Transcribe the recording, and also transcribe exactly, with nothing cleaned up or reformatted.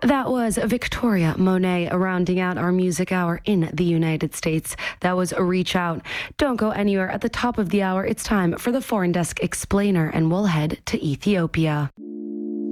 That was Victoria Monet rounding out our music hour in the United States. That was a Reach Out. Don't go anywhere. At the top of the hour, it's time for the Foreign Desk Explainer, and we'll head to Ethiopia.